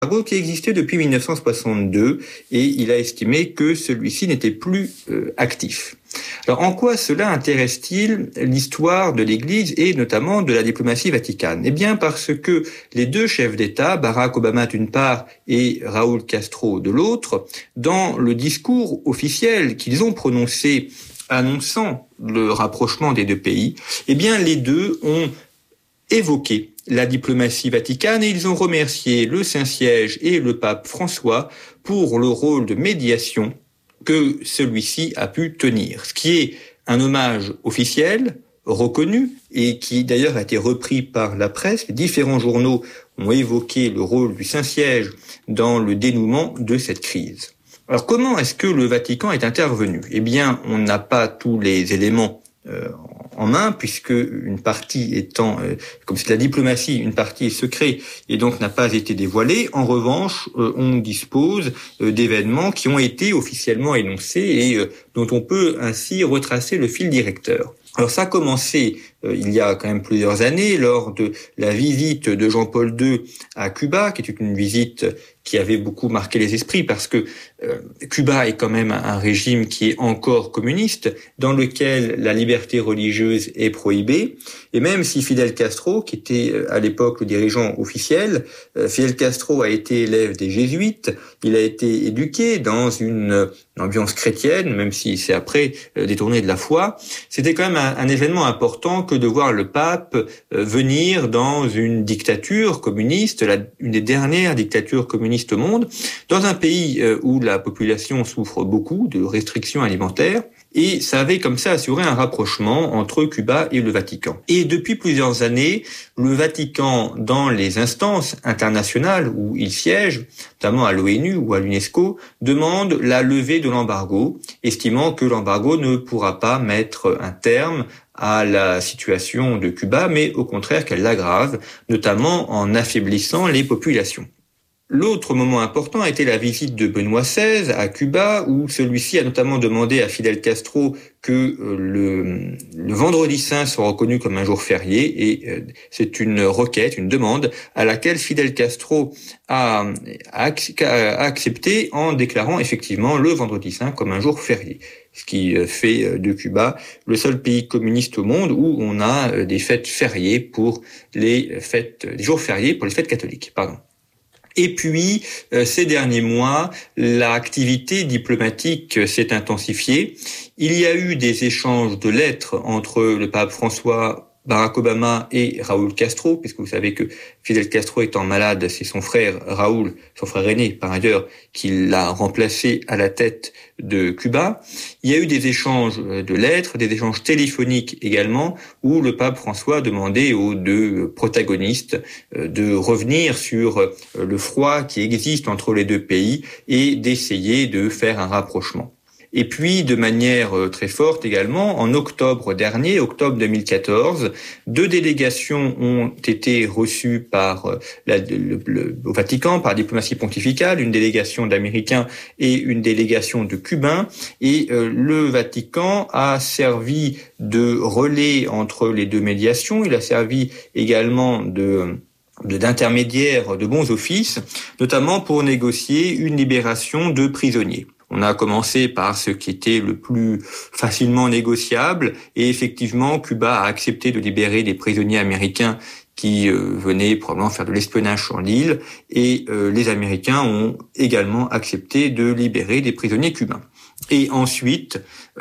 qui existait depuis 1962 et il a estimé que celui-ci n'était plus actif. Alors en quoi cela intéresse-t-il l'histoire de l'Église et notamment de la diplomatie vaticane ? Eh bien parce que les deux chefs d'État, Barack Obama d'une part et Raúl Castro de l'autre, dans le discours officiel qu'ils ont prononcé annonçant le rapprochement des deux pays, eh bien les deux ont évoqué la diplomatie vaticane et ils ont remercié le Saint-Siège et le pape François pour le rôle de médiation que celui-ci a pu tenir. Ce qui est un hommage officiel, reconnu, et qui d'ailleurs a été repris par la presse. Les différents journaux ont évoqué le rôle du Saint-Siège dans le dénouement de cette crise. Alors comment est-ce que le Vatican est intervenu ? Eh bien, on n'a pas tous les éléments en main, puisque une partie étant, comme c'est la diplomatie, une partie est secrète et donc n'a pas été dévoilée. En revanche, on dispose d'événements qui ont été officiellement énoncés et dont on peut ainsi retracer le fil directeur. Alors ça a commencé il y a quand même plusieurs années lors de la visite de Jean-Paul II à Cuba, qui était une visite qui avait beaucoup marqué les esprits parce que Cuba est quand même un régime qui est encore communiste, dans lequel la liberté religieuse est prohibée. Et même si Fidel Castro, qui était à l'époque le dirigeant officiel, Fidel Castro a été élève des jésuites, il a été éduqué dans une ambiance chrétienne, même si c'est après détourné de la foi, c'était quand même un événement important que de voir le pape venir dans une dictature communiste, une des dernières dictatures communistes au monde, dans un pays où la population souffre beaucoup de restrictions alimentaires. Et ça avait comme ça assuré un rapprochement entre Cuba et le Vatican. Et depuis plusieurs années, le Vatican, dans les instances internationales où il siège, notamment à l'ONU ou à l'UNESCO, demande la levée de l'embargo, estimant que l'embargo ne pourra pas mettre un terme à la situation de Cuba, mais au contraire qu'elle l'aggrave, notamment en affaiblissant les populations. L'autre moment important a été la visite de Benoît XVI à Cuba, où celui-ci a notamment demandé à Fidel Castro que le vendredi saint soit reconnu comme un jour férié, et c'est une requête, une demande à laquelle Fidel Castro a accepté en déclarant effectivement le vendredi saint comme un jour férié. Ce qui fait de Cuba le seul pays communiste au monde où on a des fêtes fériées pour des jours fériés pour les fêtes catholiques, Et puis, ces derniers mois, l'activité diplomatique s'est intensifiée. Il y a eu des échanges de lettres entre le pape François, Barack Obama et Raúl Castro, puisque vous savez que Fidel Castro étant malade, c'est son frère Raúl, son frère aîné par ailleurs, qui l'a remplacé à la tête de Cuba. Il y a eu des échanges de lettres, des échanges téléphoniques également, où le pape François demandait aux deux protagonistes de revenir sur le froid qui existe entre les deux pays et d'essayer de faire un rapprochement. Et puis, de manière très forte également, en octobre dernier, octobre 2014, deux délégations ont été reçues au Vatican par la diplomatie pontificale, une délégation d'Américains et une délégation de Cubains. Et le Vatican a servi de relais entre les deux médiations. Il a servi également d'intermédiaire de bons offices, notamment pour négocier une libération de prisonniers. On a commencé par ce qui était le plus facilement négociable et effectivement, Cuba a accepté de libérer des prisonniers américains qui venaient probablement faire de l'espionnage sur l'île et les Américains ont également accepté de libérer des prisonniers cubains. Et ensuite,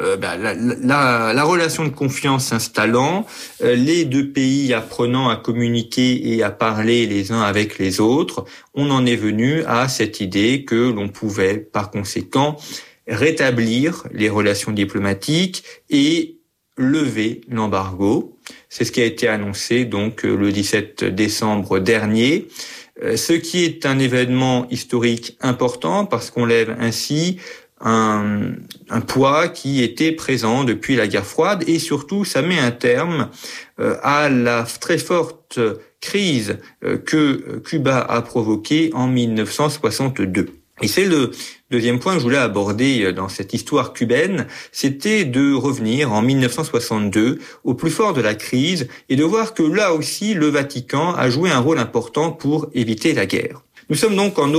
la relation de confiance s'installant, les deux pays apprenant à communiquer et à parler les uns avec les autres, on en est venu à cette idée que l'on pouvait, par conséquent, rétablir les relations diplomatiques et lever l'embargo. C'est ce qui a été annoncé donc le 17 décembre dernier. Ce qui est un événement historique important parce qu'on lève ainsi un poids qui était présent depuis la guerre froide et surtout ça met un terme à la très forte crise que Cuba a provoquée en 1962. Et c'est le deuxième point que je voulais aborder dans cette histoire cubaine, c'était de revenir en 1962 au plus fort de la crise et de voir que là aussi le Vatican a joué un rôle important pour éviter la guerre. Nous sommes donc en